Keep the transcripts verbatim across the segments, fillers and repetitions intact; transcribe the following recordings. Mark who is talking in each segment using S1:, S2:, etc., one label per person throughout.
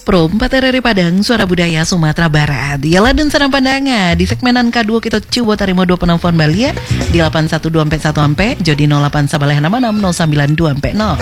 S1: Pro empat R R I Padang, Suara Budaya Sumatera Barat. Yalah dan Sarang Pandangan. Di segmenan K dua kita coba tarimo dua penelpon Balia di delapan satu dua empat satu ampe, jadi nol delapan sabaleh enam enam nol sembilan dua ampe nol.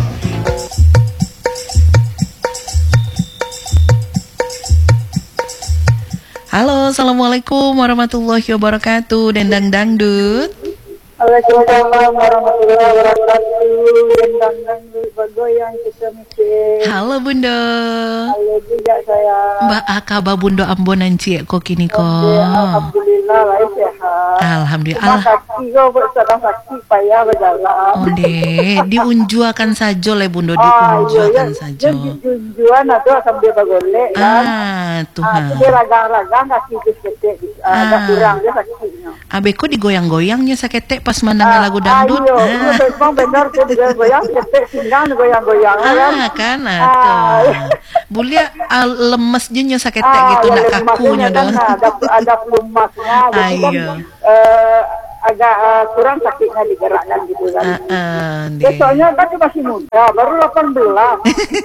S1: Halo, assalamualaikum warahmatullahi wabarakatuh. Dendang dangdut.
S2: Waalaikumsalam warahmatullahi wabarakatuh. Dendang dangdut bergoyang kita mikir.
S1: Halo Bunda.
S2: Halo juga saya.
S1: Mbak Akaba Bunda Ambonan Cie kok kini kok.
S2: Alhamdulillah lah sehat.
S1: Alhamdulillah.
S2: Kaki kau bersadang kaki payah berjalan.
S1: Oh deh, diunjuakan saja le Bunda,
S2: Ah,
S1: diunjuakan
S2: iya,
S1: saja.
S2: jadi junjuan atau sambil bergolek kan.
S1: Ah,
S2: Ah,
S1: Tuhan.
S2: itu dia ragang-ragang kaki ketek agak
S1: Ah.
S2: kurang dia kakinya.
S1: Abeko digoyang-goyangnya saketek pas mandangnya lagu dangdut.
S2: Ayo,
S1: Ah,
S2: memang benar tuh digoyang ketek pinggang goyang-goyang kan.
S1: ah kan atau. Bulia ah, lemes jenyo saketek gitu nak kakunya
S2: kan,
S1: dah.
S2: ada ada pelumasnya jadi kan
S1: Ayo.
S2: eh, agak eh, kurang sakitnya digerakkan gitu kan.
S1: Ah, ah,
S2: Ya,
S1: deh.
S2: soalnya kan dia masih muda, baru delapan belas.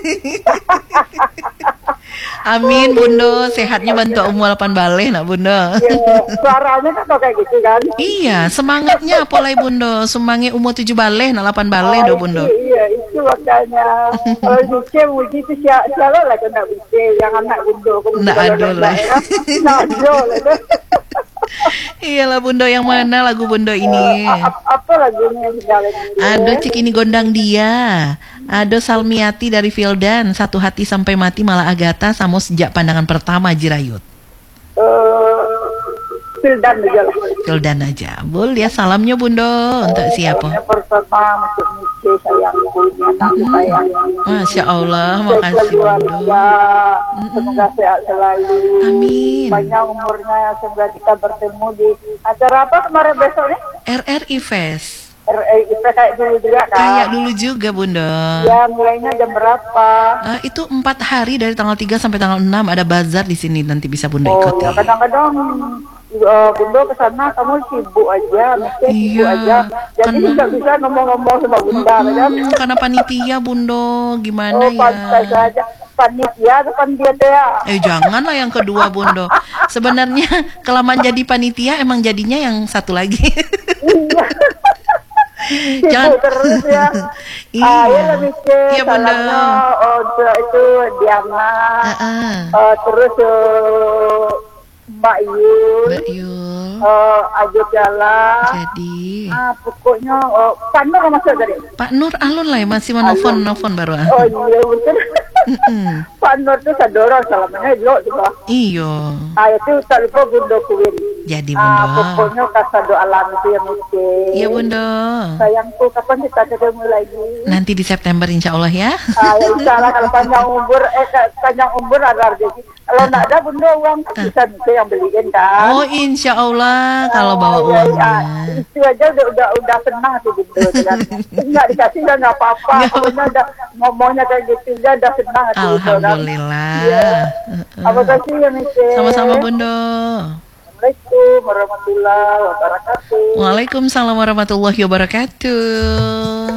S1: Amin Bunda, sehatnya bantu umur delapan baleh nak Bunda.
S2: Ya, suaranya kan kok kayak gitu kan.
S1: Iya, semangatnya apalagi Bunda, semangat umur tujuh baleh nak delapan baleh do Bunda.
S2: Iya, itu makanya. Kalau Bice muji itu siapa siapa lah kena Bice, yang anak Bunda.
S1: Nak adol lah.
S2: Nak adol lah.
S1: Iyalah Bunda, yang mana lagu Bunda ini?
S2: Apa, apa lagunya yang segala ini?
S1: Ada Cikini Gondang Dia, ada Salmiati dari Vildan, Satu Hati Sampai Mati Malah Agatha, sama Sejak Pandangan Pertama Jirayut.
S2: Eh, Sildan juga lah.
S1: Vildan aja. Boleh ya, salamnya Bunda untuk siapa?
S2: Yang pertama untuk Mice sayangku, anak sayang.
S1: Masya Allah, makasih
S2: Keluarga,
S1: Bunda.
S2: semoga sehat selalu.
S1: Amin.
S2: Panjang umurnya, semoga kita bertemu di acara apa kemarin besok nih?
S1: R R I Fest.
S2: R A I P kayak dulu juga kan?
S1: Kayak dulu juga Bunda.
S2: Ya, mulainya jam berapa?
S1: Ah, itu empat hari dari tanggal tiga sampai tanggal enam ada bazar di sini, nanti bisa Bunda
S2: Oh,
S1: ikuti.
S2: ya kadang-kadang uh, Bunda kesana kamu sibuk aja, mesti sibuk
S1: Iya,
S2: aja. Jadi
S1: kan-
S2: nggak bisa ngomong-ngomong sama Bunda, kan?
S1: Hmm, karena panitia Bunda, gimana
S2: Oh, pantas
S1: ya?
S2: saja. Panitia atau panitia?
S1: Eh janganlah yang kedua Bondo. Sebenarnya kelamaan jadi panitia emang jadinya yang satu lagi.
S2: Iya. Sibuk terus ya.
S1: Iya.
S2: Ah, ya lah Mice,
S1: Iya, Bunda.
S2: salamnya oh, untuk itu Diana.
S1: Ah, ah.
S2: Uh, terus uh, Mbak Yul,
S1: Mbak Yul.
S2: uh, Ajo Jalan.
S1: Jadi
S2: Ah, pokoknya uh, Pak Nur masuk tadi.
S1: Pak Nur alun lah ya, masih mau nelfon nelfon baru. ah.
S2: Oh iya betul.
S1: Mm-mm.
S2: Pak Nur tuh sadora salamnya jo juga.
S1: Iyo.
S2: Ah itu tak lupa Bunda Kuwin.
S1: Jadi
S2: Ah
S1: Bunda.
S2: pokoknya kasado alam itu yang Mice.
S1: Iya Bunda.
S2: Sayangku kapan kita ketemu lagi?
S1: Nanti di September insya Allah ya.
S2: Ah ya insya Allah kalau panjang umur eh ka- panjang umur ada rezeki. Kalau nggak ada Bunda uang kan bisa Mice yang beliin kan.
S1: Oh insya Allah kalau bawa
S2: Ah, iya,
S1: uangnya.
S2: iya. Itu aja udah udah udah senang tuh Bunda kan. Nggak dikasih kan nggak apa-apa.
S1: Nggak.
S2: Pokoknya udah ngomongnya kayak gitu aja udah senang hati Bunda, kan.
S1: Alhamdulillah.
S2: Iya.
S1: Uh-uh.
S2: Apa kasih ya Mice?
S1: Sama-sama Bunda.
S2: Assalamualaikum warahmatullahi wabarakatuh.
S1: Waalaikumsalam warahmatullahi wabarakatuh.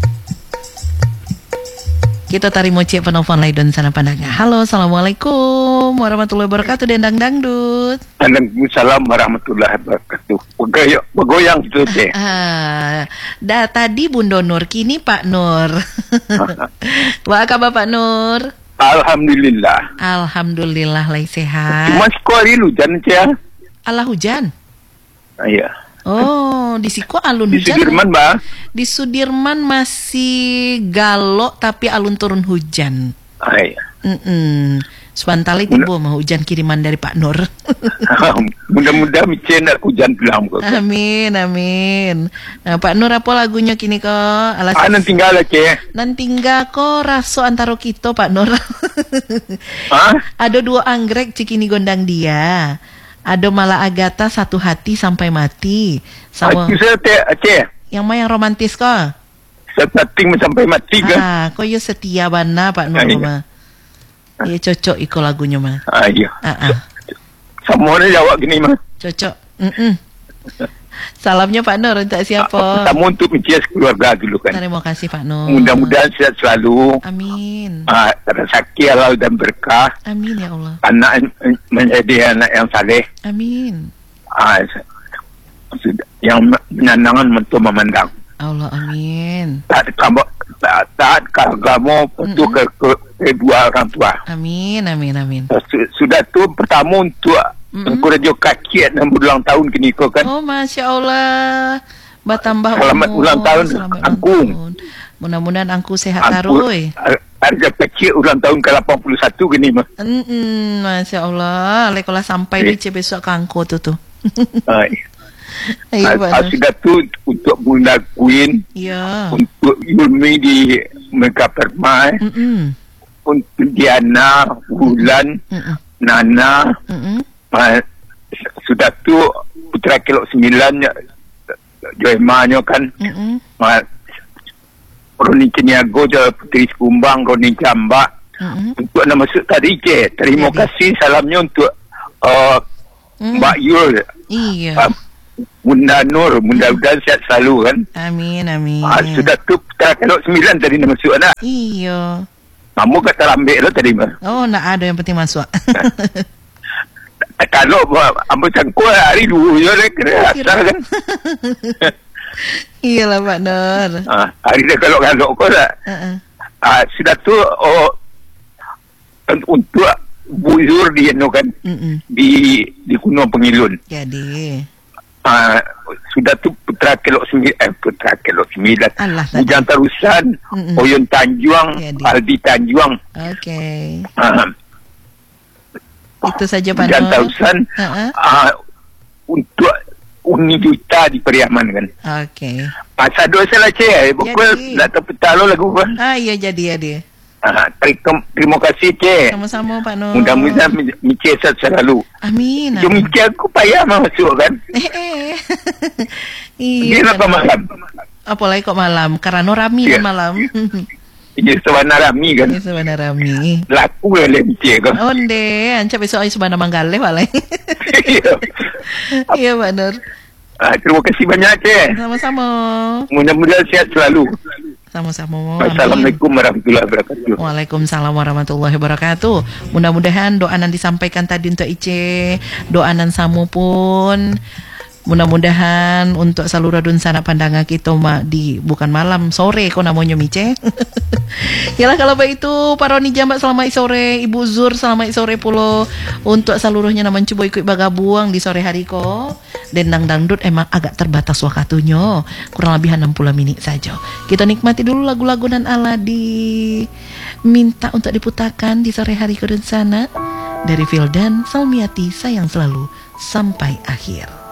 S1: Kita tarik moci penelpon lain dan sana pandangnya. Halo, assalamualaikum warahmatullahi wabarakatuh. Dendang dangdut.
S3: Waalaikumsalam warahmatullahi wabarakatuh. Begoyang, begoyang gitu deh.
S1: Ah, dah tadi Bunda Nur, kini Pak Nur. Apa kabar Pak Nur?
S3: Alhamdulillah.
S1: Alhamdulillah lagi sehat.
S3: Cuma sekolah dulu jangan cia.
S1: Allah hujan.
S3: Iya.
S1: Oh, di Siko alun
S3: Di
S1: hujan.
S3: Sudirman, Mbak.
S1: Di Sudirman masih galok tapi alun turun hujan.
S3: Ah, iya.
S1: Mm-mm. Sebantali tiba mau hujan kiriman dari Pak Nur.
S3: Mudah-mudahan Mice nak hujan bilang kok.
S1: Amin, amin. Nah, Pak Nur apa lagunya kini kok? Alas
S3: Ah, nanti tinggal lah, Cie.
S1: nan tinggal kok raso antaro kita Pak Nur.
S3: Hah?
S1: Ada dua anggrek Cikini Gondang Dia. Ada Malah Agatha Satu Hati Sampai Mati. Sama
S3: Aku saya teh, Cie.
S1: yang mana yang romantis kok?
S3: Saya tating sampai mati kan.
S1: Ah, kok yo setia bana Pak Nur
S3: Ah, iya.
S1: mah. Iya cocok iko lagunya mah.
S3: Ah, iya.
S1: Ah, ah.
S3: Semua orang jawab gini mah.
S1: Cocok. Mm-mm. Salamnya Pak Nur untuk siapa?
S3: Pertama untuk mencias keluarga dulu kan.
S1: Terima kasih Pak Nur.
S3: Mudah-mudahan sehat selalu.
S1: Amin.
S3: Ah, rezeki halal dan berkah.
S1: Amin ya Allah.
S3: Anak eh, menjadi anak yang saleh.
S1: Amin.
S3: Ah, sudah- yang menyenangkan untuk memandang.
S1: Allah amin.
S3: Taat kamu, taat, taat agama untuk ke, ke kedua orang tua.
S1: Amin amin amin.
S3: Su- Sudah tu pertama untuk
S1: Mm-mm.
S3: mm radio kaki enam ulang tahun kini kau kan.
S1: Oh Masya Allah. Bertambah
S3: Selamat
S1: umur.
S3: ulang tahun,
S1: Selamat
S3: Angku.
S1: ulang tahun. Mudah-mudahan Angku sehat
S3: Aku
S1: taruh.
S3: harga kecil ulang tahun ke lapan puluh satu kini mah.
S1: Mm-mm, Masya Allah. Lekolah sampai
S3: Eh.
S1: di besok ke Angku tu tu.
S3: Hai.
S1: Ayo Pak
S3: Ah,
S1: Nur.
S3: sudah tu untuk Bunda Queen,
S1: Ya.
S3: untuk Yulmi di Mega Permai,
S1: Mm-mm.
S3: untuk Diana, Wulan,
S1: Mm-mm.
S3: Nana.
S1: Mm-mm.
S3: Ah, sudah tu Putra Kelok Sembilan, Joemanya kan.
S1: Mm-mm.
S3: Ah, Roni Kiniago, Putri Sekumbang, Roni Jambak.
S1: Mm-mm.
S3: Untuk nak masuk tadi je, terima
S1: Jadi.
S3: kasih salamnya untuk uh,
S1: Mm.
S3: Mbak Yul,
S1: Iya.
S3: uh, Bunda Nur, mudah-mudahan sihat selalu kan.
S1: Amin amin.
S3: Ah, sudah tu Putra Kelok Sembilan tadi nak masuk anak.
S1: Iya.
S3: Kamu kata ambil lah tadi mah.
S1: Oh nak ada yang penting masuk.
S3: Kalau ambil cangkul hari dulu je dia kena asal kan.
S1: Iyalah Pak Nur.
S3: Ah, hari dia kalau kalau kau tak.
S1: Uh-uh.
S3: Ah, sudah tu oh, untuk buzur dia no kan
S1: Mm-mm.
S3: di di Gunung Pengilun.
S1: Jadi.
S3: Ah, sudah tu Putra Kelok Sembilan, eh, Putra Kelok Sembilan.
S1: Allah tadi.
S3: Bujang Tarusan,
S1: Mm-mm.
S3: Oyun Tanjuang,
S1: Jadi.
S3: Aldi Tanjuang.
S1: Okey.
S3: Ah,
S1: Itu saja Pak
S3: Bujang
S1: Nur.
S3: Tarusan
S1: Uh-uh.
S3: ah, untuk Uni Juta di Periaman kan.
S1: Okey.
S3: Pasal dua salah cik, pukul
S1: Jadi.
S3: nak terpetal lagu apa.
S1: Ah ya jadi ya dia.
S3: Ah, terima, terima kasih cik.
S1: Sama-sama Pak Nur.
S3: Mudah-mudahan Mici sehat selalu.
S1: Amin.
S3: Jom
S1: amin.
S3: Mici aku payah masuk kan.
S1: Eh eh.
S3: Dia
S1: iya.
S3: apa malam?
S1: Apalagi kok malam? Karena rami
S3: Ya.
S1: kan malam.
S3: Dia sewana rami kan.
S1: Ini sebenarnya rami.
S3: Laku oleh Mici kan.
S1: Onde, ancap besok ayo sebenarnya manggale walai. Iya Pak Nur.
S3: Ah, terima kasih banyak cik.
S1: Sama-sama.
S3: Mudah-mudahan sihat selalu.
S1: Sama-sama. Amin.
S3: Assalamualaikum warahmatullahi wabarakatuh.
S1: Waalaikumsalam warahmatullahi wabarakatuh. Mudah-mudahan doanan disampaikan tadi untuk Ice, doanan samu pun mudah-mudahan untuk seluruh dun sana pandangan kita mak di bukan malam sore kok namanya Mice. Yalah kalau begitu para Roni Jambak selamat sore, Ibu Zur selamat sore pulo untuk seluruhnya naman coba ikut bagabuang di sore hari ko. Dendang dangdut emang agak terbatas waktunya, kurang lebih enam puluh menit saja. Kita nikmati dulu lagu-lagu dan ala di minta untuk diputarkan di sore hari ko dan sana dari Vildan Salmiati sayang selalu sampai akhir.